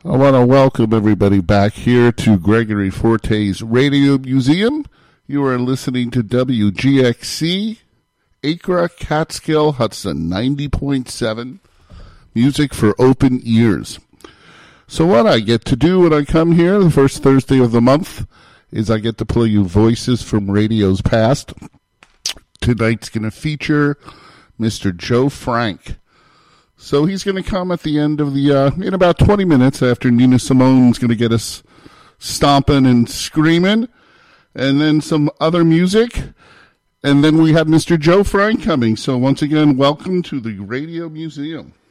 I want to welcome everybody back here to Gregory Forte's Radio Museum. You are listening to WGXC, Acra, Catskill, Hudson, 90.7, music for open ears. So what I get to do when I come here, the first Thursday of the month, is I get to play you voices from radio's past. Tonight's going to feature Mr. Joe Frank. So he's going to come at the end of the, in about 20 minutes after Nina Simone's going to get us stomping and screaming, and then some other music, and then we have Mr. Joe Frank coming. So once again, welcome to the Radio Museum.